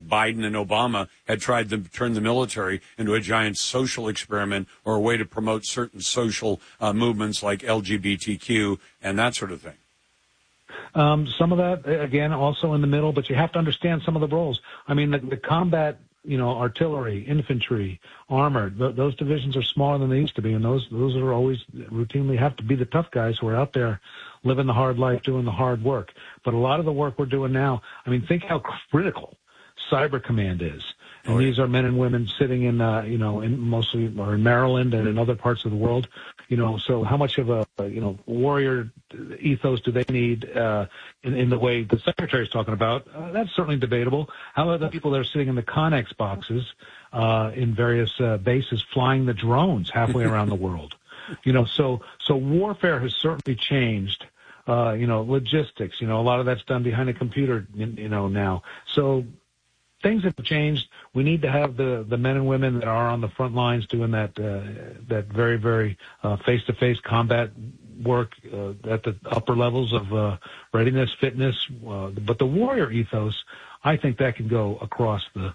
Biden and Obama had tried to turn the military into a giant social experiment or a way to promote certain social movements like LGBTQ and that sort of thing. Some of that, again, also in the middle, but you have to understand some of the roles. I mean, the combat, artillery, infantry, armored, those divisions are smaller than they used to be, and those are always routinely have to be the tough guys who are out there living the hard life, doing the hard work. But a lot of the work we're doing now, I mean, think how critical Cyber Command is. And these are men and women sitting in, in mostly or in Maryland and in other parts of the world. So how much of a, warrior ethos do they need in the way the Secretary is talking about? That's certainly debatable. How about the people that are sitting in the Connex boxes in various bases flying the drones halfway around the world? So warfare has certainly changed. Logistics, a lot of that's done behind a computer, now. So things have changed. We need to have the men and women that are on the front lines doing that very, very face-to-face combat work at the upper levels of readiness, fitness. But the warrior ethos, I think that can go across the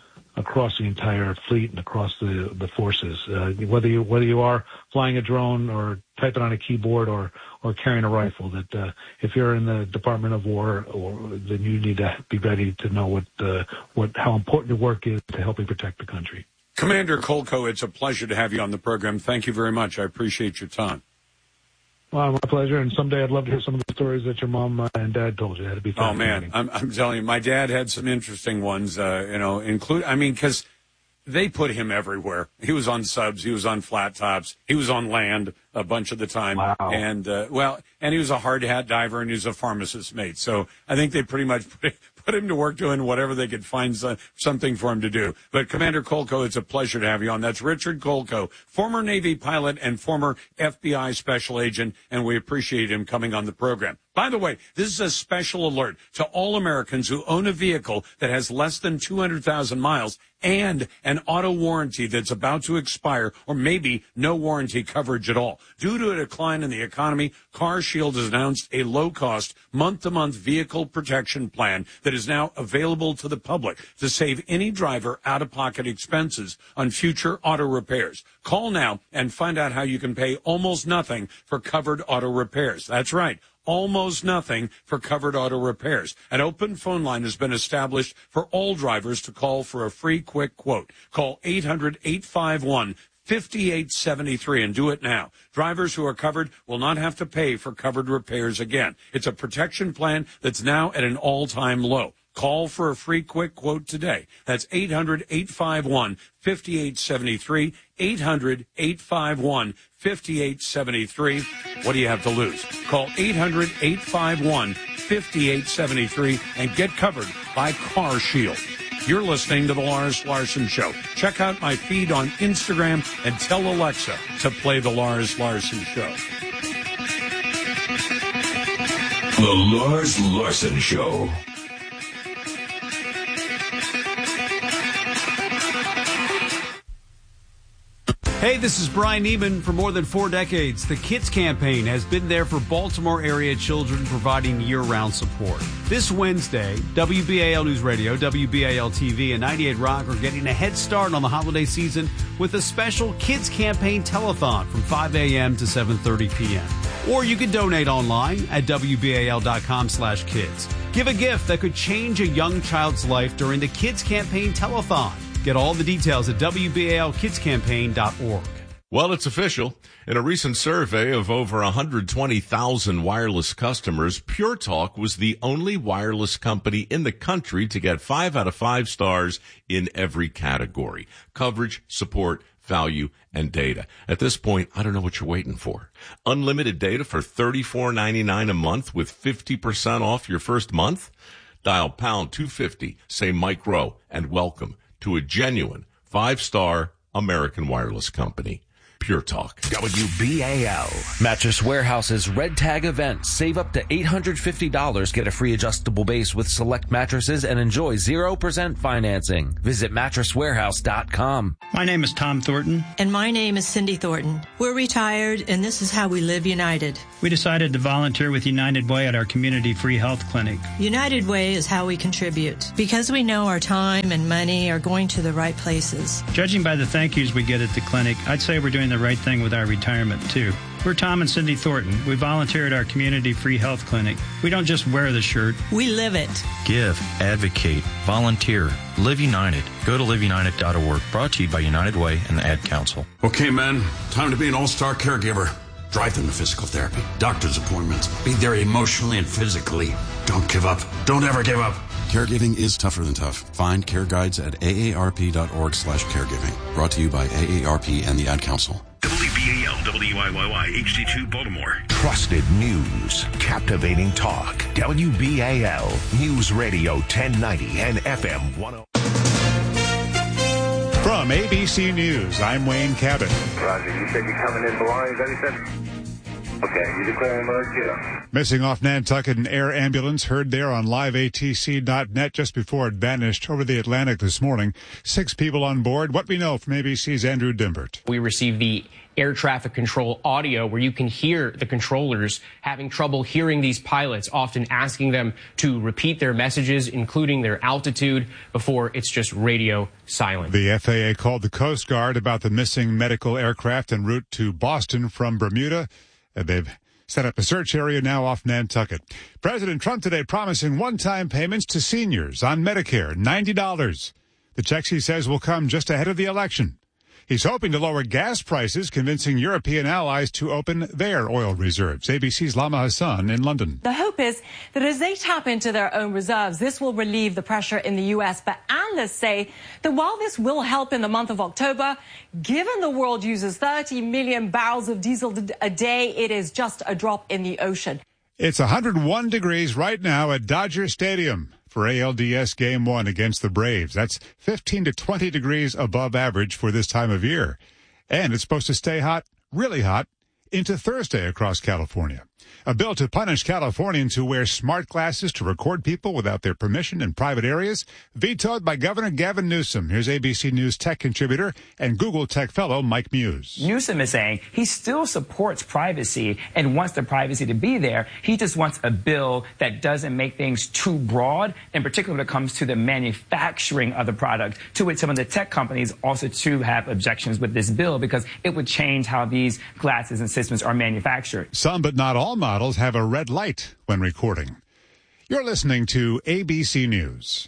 entire fleet and across the forces. Whether you are flying a drone or typing on a keyboard or carrying a rifle, that if you're in the Department of War, then you need to be ready to know how important your work is to helping protect the country. Commander Kolko, it's a pleasure to have you on the program. Thank you very much. I appreciate your time. Well, my pleasure, and someday I'd love to hear some of the stories that your mom and dad told you. That'd be fascinating. Oh, man, I'm telling you, my dad had some interesting ones, because they put him everywhere. He was on subs, he was on flat tops, he was on land a bunch of the time. Wow. And, and he was a hard hat diver, and he was a pharmacist mate. So I think they pretty much put him to work doing whatever they could find something for him to do. But Commander Kolko, it's a pleasure to have you on. That's Richard Kolko, former Navy pilot and former FBI special agent, and we appreciate him coming on the program. By the way, this is a special alert to all Americans who own a vehicle that has less than 200,000 miles and an auto warranty that's about to expire, or maybe no warranty coverage at all. Due to a decline in the economy, CarShield has announced a low-cost, month-to-month vehicle protection plan that is now available to the public to save any driver out-of-pocket expenses on future auto repairs. Call now and find out how you can pay almost nothing for covered auto repairs. That's right. Almost nothing for covered auto repairs. An open phone line has been established for all drivers to call for a free quick quote. Call 800-851-5873 and do it now. Drivers who are covered will not have to pay for covered repairs again. It's a protection plan that's now at an all-time low. Call for a free quick quote today. That's 800-851-5873, 800-851-5873. What do you have to lose? Call 800-851-5873 and get covered by CarShield. You're listening to The Lars Larson Show. Check out my feed on Instagram and tell Alexa to play The Lars Larson Show. The Lars Larson Show. Hey, this is Brian Neiman. For more than 4 decades, the Kids Campaign has been there for Baltimore area children, providing year-round support. This Wednesday, WBAL News Radio, WBAL TV, and 98 Rock are getting a head start on the holiday season with a special Kids Campaign telethon from 5 a.m. to 7:30 p.m. Or you can donate online at WBAL.com/kids. Give a gift that could change a young child's life during the Kids Campaign telethon. Get all the details at WBALkidscampaign.org. Well, it's official. In a recent survey of over 120,000 wireless customers, Pure Talk was the only wireless company in the country to get 5 out of 5 stars in every category: coverage, support, value, and data. At this point, I don't know what you're waiting for. Unlimited data for $34.99 a month with 50% off your first month? Dial pound 250, say Mike Rowe, and welcome to a genuine 5-star American wireless company. Pure Talk. WBAL. Mattress Warehouse's Red Tag event. Save up to $850. Get a free adjustable base with select mattresses and enjoy 0% financing. Visit mattresswarehouse.com. My name is Tom Thornton. And my name is Cindy Thornton. We're retired, and this is how we live united. We decided to volunteer with United Way at our community free health clinic. United Way is how we contribute, because we know our time and money are going to the right places. Judging by the thank yous we get at the clinic, I'd say we're doing the right thing with our retirement, too. We're Tom and Cindy Thornton. We volunteer at our community free health clinic. We don't just wear the shirt. We live it. Give, advocate, volunteer, Live United. Go to liveunited.org. Brought to you by United Way and the Ad Council. Okay, men, time to be an all-star caregiver. Drive them to physical therapy, doctor's appointments. Be there emotionally and physically. Don't give up. Don't ever give up. Caregiving is tougher than tough. Find care guides at aarp.org/caregiving. Brought to you by AARP and the Ad Council. WBAL, WIYY, HD2 Baltimore. Trusted news, captivating talk. WBAL News Radio 1090 and FM 10. From ABC News, I'm Wayne Cabot. Roger, you said you're coming in belonging, is that what you said? Okay, you declaring emergency? Missing off Nantucket, an air ambulance heard there on liveatc.net just before it vanished over the Atlantic this morning. 6 people on board. What we know from ABC's Andrew Dimbert. We received the air traffic control audio where you can hear the controllers having trouble hearing these pilots, often asking them to repeat their messages, including their altitude, before it's just radio silent. The FAA called the Coast Guard about the missing medical aircraft en route to Boston from Bermuda. They've set up a search area now off Nantucket. President Trump today promising one-time payments to seniors on Medicare, $90. The checks, he says, will come just ahead of the election. He's hoping to lower gas prices, convincing European allies to open their oil reserves. ABC's Lama Hassan in London. The hope is that as they tap into their own reserves, this will relieve the pressure in the U.S. But analysts say that while this will help in the month of October, given the world uses 30 million barrels of diesel a day, it is just a drop in the ocean. It's 101 degrees right now at Dodger Stadium for ALDS Game 1 against the Braves. That's 15 to 20 degrees above average for this time of year. And it's supposed to stay hot, really hot, into Thursday across California. A bill to punish Californians who wear smart glasses to record people without their permission in private areas, vetoed by Governor Gavin Newsom. Here's ABC News tech contributor and Google tech fellow Mike Muse. Newsom is saying he still supports privacy and wants the privacy to be there. He just wants a bill that doesn't make things too broad, in particular when it comes to the manufacturing of the product, to which some of the tech companies also too have objections with this bill because it would change how these glasses and systems are manufactured. Some, but not all models have a red light when recording. You're listening to ABC News.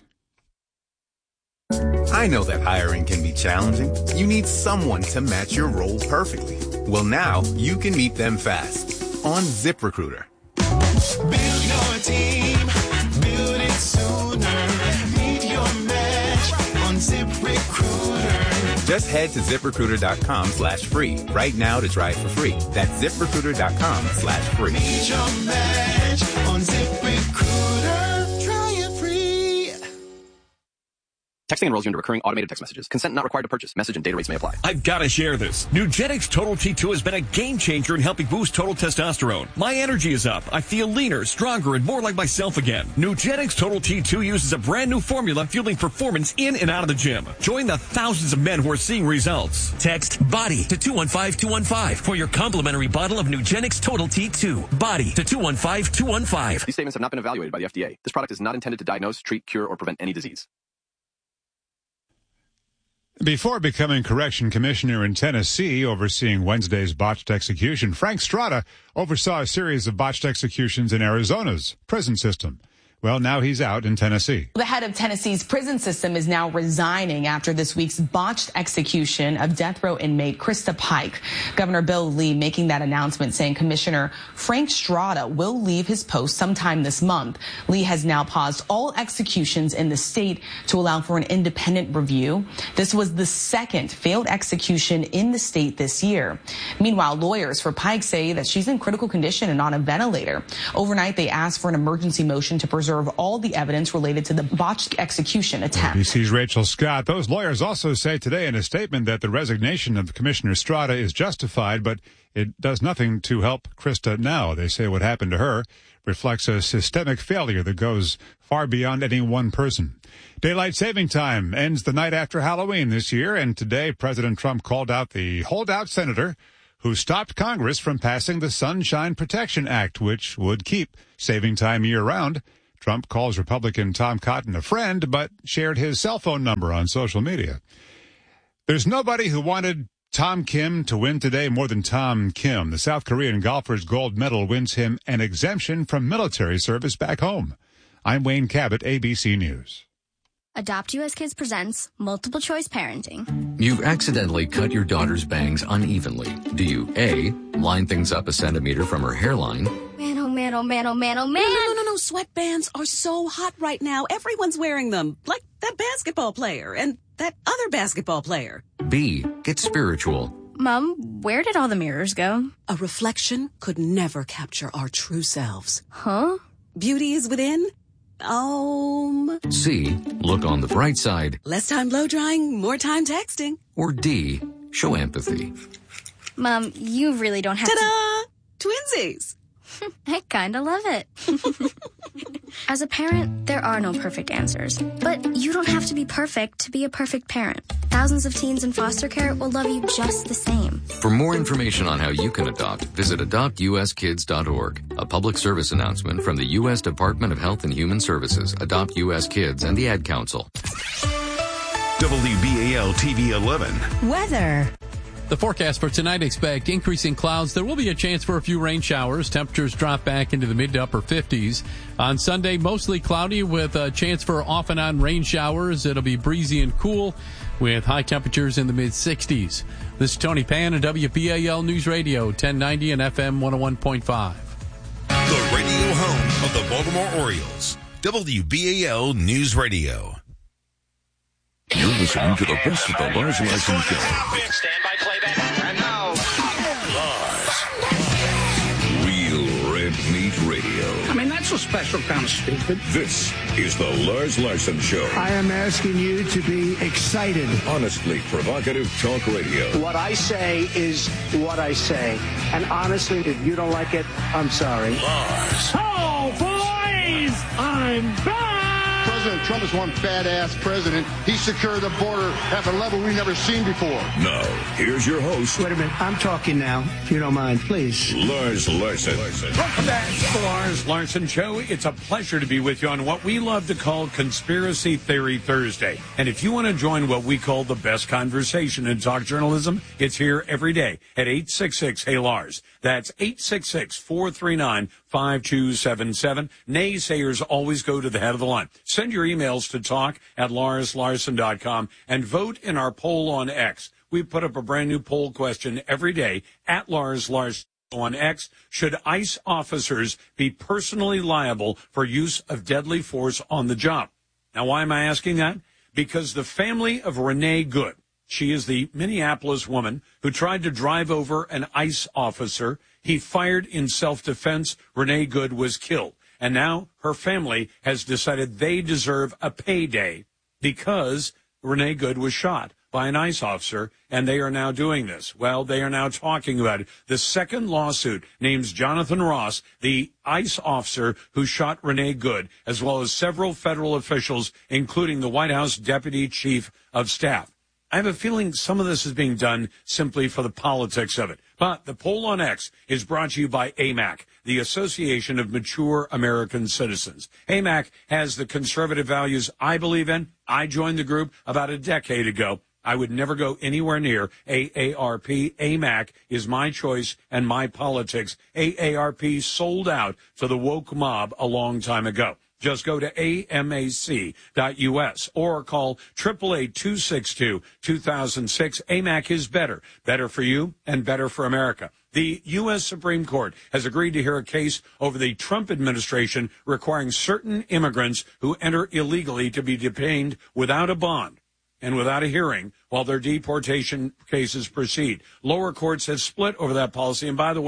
I know that hiring can be challenging. You need someone to match your role perfectly. Well, now you can meet them fast on ZipRecruiter. Build your team, build it sooner. Meet your match on ZipRecruiter. Just head to ZipRecruiter.com/free right now to try it for free. That's ZipRecruiter.com/free. Meet your match on ZipRecruiter. Try it free. Texting enrolls you into recurring automated text messages. Consent not required to purchase. Message and data rates may apply. I've got to share this. Nugenix Total T2 has been a game changer in helping boost total testosterone. My energy is up. I feel leaner, stronger, and more like myself again. Nugenix Total T2 uses a brand new formula fueling performance in and out of the gym. Join the thousands of men who are seeing results. Text BODY to 215215 for your complimentary bottle of Nugenix Total T2. BODY to 215215. These statements have not been evaluated by the FDA. This product is not intended to diagnose, treat, cure, or prevent any disease. Before becoming correction commissioner in Tennessee, overseeing Wednesday's botched execution, Frank Strada oversaw a series of botched executions in Arizona's prison system. Well, now he's out in Tennessee. The head of Tennessee's prison system is now resigning after this week's botched execution of death row inmate Krista Pike. Governor Bill Lee making that announcement, saying Commissioner Frank Strada will leave his post sometime this month. Lee has now paused all executions in the state to allow for an independent review. This was the second failed execution in the state this year. Meanwhile, lawyers for Pike say that she's in critical condition and on a ventilator. Overnight, they asked for an emergency motion to preserve preserve all the evidence related to the botched execution attempt. ABC's Rachel Scott. Those lawyers also say today in a statement that the resignation of Commissioner Estrada is justified, but it does nothing to help Krista now. They say what happened to her reflects a systemic failure that goes far beyond any one person. Daylight saving time ends the night after Halloween this year, and today President Trump called out the holdout senator who stopped Congress from passing the Sunshine Protection Act, which would keep saving time year-round. Trump calls Republican Tom Cotton a friend, but shared his cell phone number on social media. There's nobody who wanted Tom Kim to win today more than Tom Kim. The South Korean golfer's gold medal wins him an exemption from military service back home. I'm Wayne Cabot, ABC News. Adopt U.S. Kids presents Multiple Choice Parenting. You've accidentally cut your daughter's bangs unevenly. Do you A, line things up a centimeter from her hairline? Man, oh man, oh man, oh man, oh man. No. Sweatbands are so hot right now. Everyone's wearing them. Like that basketball player and that other basketball player. B, get spiritual. Mom, where did all the mirrors go? A reflection could never capture our true selves. Huh? Beauty is within. C, look on the bright side. Less time blow drying, more time texting. Or D, show empathy. Mom, you really don't have Ta-da! Twinsies! I kinda love it. As a parent, there are no perfect answers. But you don't have to be perfect to be a perfect parent. Thousands of teens in foster care will love you just the same. For more information on how you can adopt, visit adoptuskids.org. A public service announcement from the U.S. Department of Health and Human Services, Adopt U.S. Kids, and the Ad Council. WBAL TV 11. Weather. The forecast for tonight, expect increasing clouds. There will be a chance for a few rain showers. Temperatures drop back into the mid to upper 50s. On Sunday, mostly cloudy with a chance for off and on rain showers. It'll be breezy and cool with high temperatures in the mid 60s. This is Tony Pan and WBAL News Radio 1090 and FM 101.5. The radio home of the Baltimore Orioles. WBAL News Radio. You're listening to the best of the Lars Larson Show. Standby playback. And now, Lars. Real Red Meat Radio. I mean, that's a special kind of stupid. This is the Lars Larson Show. I am asking you to be excited. Honestly provocative talk radio. What I say is what I say. And honestly, if you don't like it, I'm sorry. Lars. Oh, boys! I'm back! President Trump is one badass president. He secured the border at a level we've never seen before. Now, here's your host. Wait a minute. I'm talking now, if you don't mind, please. Lars Larson. Welcome back to the Lars Larson Show. It's a pleasure to be with you on what we love to call Conspiracy Theory Thursday. And if you want to join what we call the best conversation in talk journalism, it's here every day at 866-HEY-LARS. That's 866-439-5277. Naysayers always go to the head of the line. Send your emails to talk@larslarson.com and vote in our poll on X. We put up a brand new poll question every day at Lars Larson on X. Should ICE officers be personally liable for use of deadly force on the job? Now, why am I asking that? Because the family of Renee Good, she is the Minneapolis woman who tried to drive over an ICE officer. He fired in self-defense. Renee Good was killed. And now her family has decided they deserve a payday because Renee Good was shot by an ICE officer, and they are now doing this. Well, they are now talking about it. The second lawsuit names Jonathan Ross, the ICE officer who shot Renee Good, as well as several federal officials, including the White House Deputy Chief of Staff. I have a feeling some of this is being done simply for the politics of it. But the poll on X is brought to you by AMAC, the Association of Mature American Citizens. AMAC has the conservative values I believe in. I joined the group about a decade ago. I would never go anywhere near AARP. AMAC is my choice and my politics. AARP sold out to the woke mob a long time ago. Just go to amac.us or call 888-262-2006. AMAC is better. Better for you and better for America. The U.S. Supreme Court has agreed to hear a case over the Trump administration requiring certain immigrants who enter illegally to be detained without a bond and without a hearing while their deportation cases proceed. Lower courts have split over that policy. And by the way,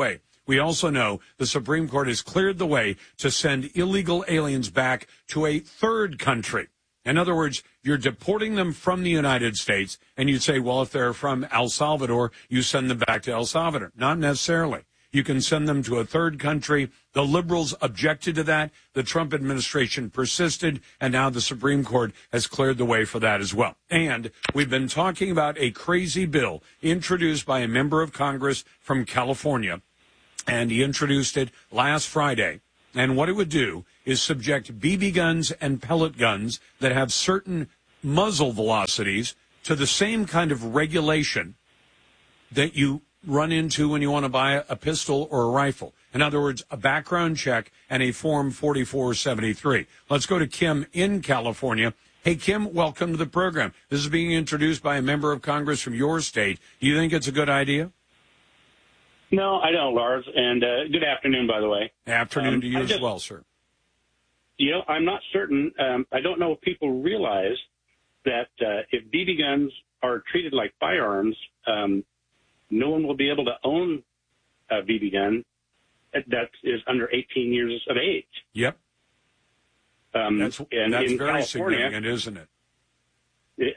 We also know the Supreme Court has cleared the way to send illegal aliens back to a third country. In other words, you're deporting them from the United States, and you'd say, well, if they're from El Salvador, you send them back to El Salvador. Not necessarily. You can send them to a third country. The liberals objected to that. The Trump administration persisted, and now the Supreme Court has cleared the way for that as well. And we've been talking about a crazy bill introduced by a member of Congress from California, and he introduced it last Friday. And what it would do is subject BB guns and pellet guns that have certain muzzle velocities to the same kind of regulation that you run into when you want to buy a pistol or a rifle. In other words, a background check and a Form 4473. Let's go to Kim in California. Hey, Kim, welcome to the program. This is being introduced by a member of Congress from your state. Do you think it's a good idea? No, I don't, Lars. And good afternoon, by the way. Afternoon to you as well, sir. You know, I'm not certain. I don't know if people realize that if BB guns are treated like firearms, no one will be able to own a BB gun that is under 18 years of age. Yep. That's very significant, isn't it?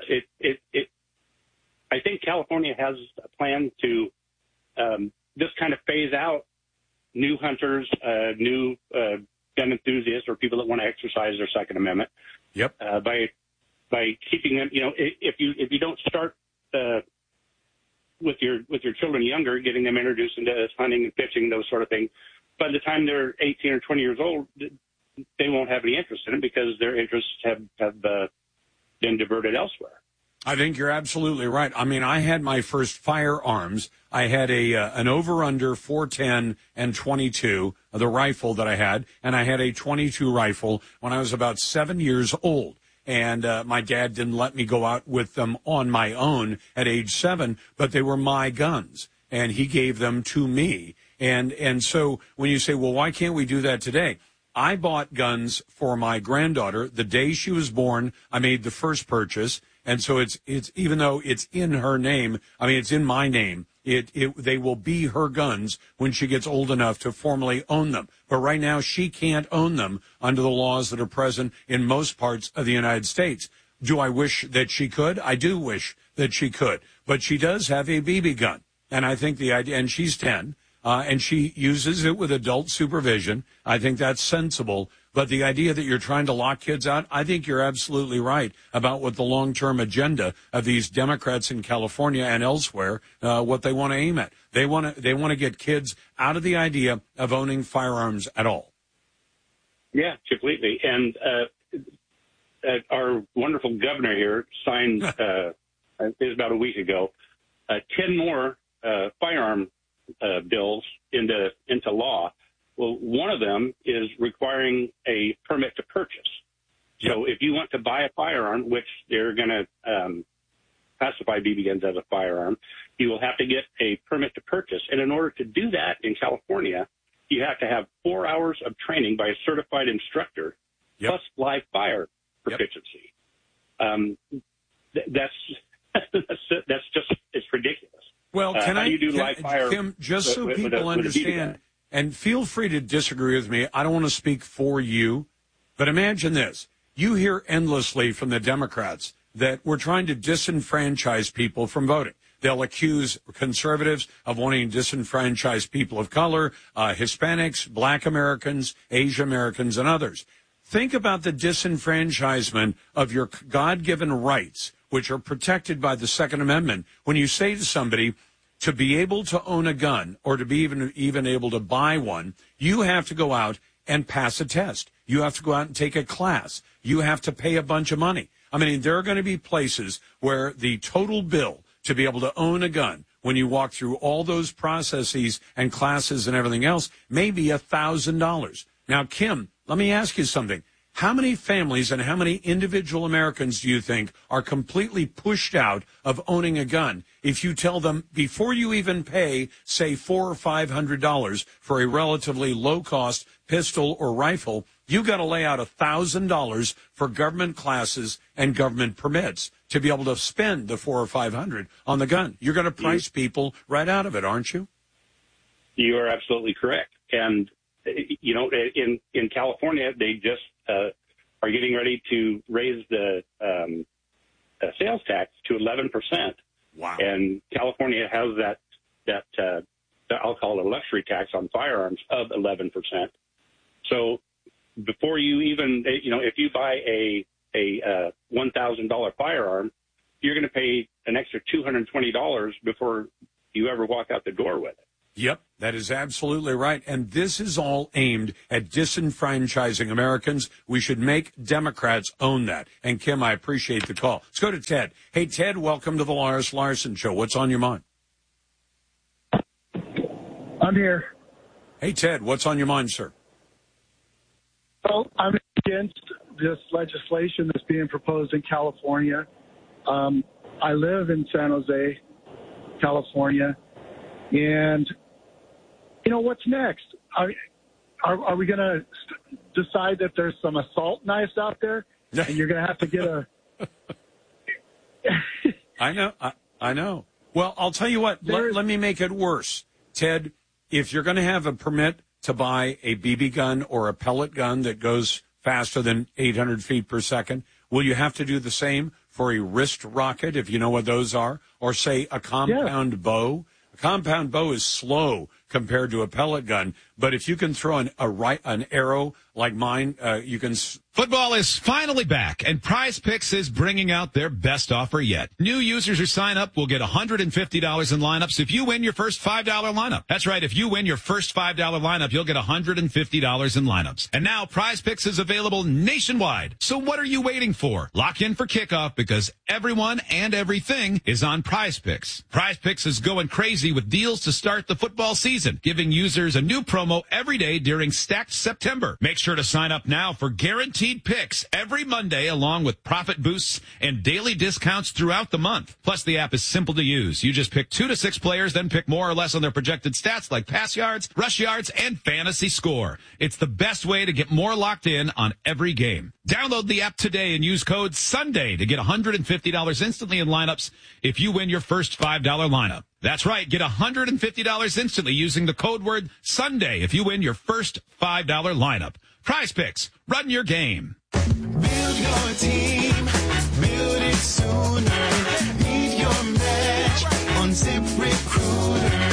I think California has a plan to just kind of phase out new hunters, new gun enthusiasts, or people that want to exercise their Second Amendment. Yep. By keeping them, you know, if you don't start with your children younger, getting them introduced into hunting and fishing, those sort of things, by the time they're 18 or 20 years old, they won't have any interest in it because their interests have been diverted elsewhere. I think you're absolutely right. I mean, I had my first firearms. I had an over-under 410 and 22, the rifle that I had, and I had a 22 rifle when I was about 7 years old. And my dad didn't let me go out with them on my own at age 7, but they were my guns, and he gave them to me. And so when you say, well, why can't we do that today? I bought guns for my granddaughter the day she was born. I made the first purchase. And so it's even though it's in her name, I mean, it's in my name, they will be her guns when she gets old enough to formally own them. But right now she can't own them under the laws that are present in most parts of the United States. Do I wish that she could? I do wish that she could. But she does have a BB gun. And I think the idea, and she's 10, and she uses it with adult supervision. I think that's sensible. But the idea that you're trying to lock kids out, I think you're absolutely right about what the long-term agenda of these Democrats in California and elsewhere, what they want to aim at. They want to get kids out of the idea of owning firearms at all. Yeah, completely. And our wonderful governor here signed, it was about a week ago, 10 more firearm bills into law. Well, one of them is requiring a permit to purchase. So if you want to buy a firearm, which they're going to classify BB guns as a firearm, you will have to get a permit to purchase. And in order to do that in California, you have to have 4 hours of training by a certified instructor, plus live fire proficiency. That's just, it's ridiculous. Well, Kim, just so with people understand, and feel free to disagree with me. I don't want to speak for you, but imagine this. You hear endlessly from the Democrats that we're trying to disenfranchise people from voting. They'll accuse conservatives of wanting to disenfranchise people of color, Hispanics, Black Americans, Asian Americans, and others. Think about the disenfranchisement of your God-given rights, which are protected by the Second Amendment, when you say to somebody, to be able to own a gun or to be even able to buy one, you have to go out and pass a test. You have to go out and take a class. You have to pay a bunch of money. I mean, there are going to be places where the total bill to be able to own a gun, when you walk through all those processes and classes and everything else, may be $1,000. Now, Kim, let me ask you something. How many families and how many individual Americans do you think are completely pushed out of owning a gun if you tell them before you even pay, say, $400 or $500 for a relatively low-cost pistol or rifle, you got to lay out $1,000 for government classes and government permits to be able to spend the $400 or $500 on the gun? You're going to price people right out of it, aren't you? You are absolutely correct. And, you know, in California, they just are getting ready to raise the sales tax to 11%. Wow. And California has that I'll call it a luxury tax on firearms of 11%. So before you even, you know, if you buy a $1,000 firearm, you're going to pay an extra $220 before you ever walk out the door with it. Yep, that is absolutely right. And this is all aimed at disenfranchising Americans. We should make Democrats own that. And, Kim, I appreciate the call. Let's go to Ted. Hey, Ted, welcome to the Lars Larson Show. What's on your mind? I'm here. Hey, Ted, what's on your mind, sir? Well, I'm against this legislation that's being proposed in California. I live in San Jose, California, and you know what's next? Are we going to decide that there's some assault knives out there, and you're going to have to get a? I know. Well, I'll tell you what. Let me make it worse, Ted. If you're going to have a permit to buy a BB gun or a pellet gun that goes faster than 800 feet per second, will you have to do the same for a wrist rocket, if you know what those are, or say a compound bow? A compound bow is slow compared to a pellet gun, but if you can throw an arrow like mine, you can. Football is finally back, and Prize Picks is bringing out their best offer yet. New users who sign up will get $150 in lineups if you win your first $5 lineup. That's right, if you win your first $5 lineup, you'll get $150 in lineups. And now Prize Picks is available nationwide. So what are you waiting for? Lock in for kickoff because everyone and everything is on Prize Picks. Prize Picks is going crazy with deals to start the football season, giving users a new promo every day during Stacked September. Make sure to sign up now for guaranteed picks every Monday, along with profit boosts and daily discounts throughout the month. Plus, the app is simple to use. You just pick 2 to 6 players, then pick more or less on their projected stats like pass yards, rush yards, and fantasy score. It's the best way to get more locked in on every game. Download the app today and use code SUNDAY to get $150 instantly in lineups if you win your first $5 lineup. That's right. Get $150 instantly using the code word SUNDAY if you win your first $5 lineup. Prize Picks. Run your game. Build your team. Build it sooner. Meet your match on ZipRecruiter.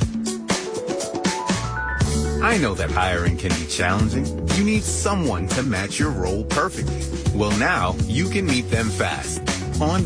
I know that hiring can be challenging. You need someone to match your role perfectly. Well, now you can meet them fast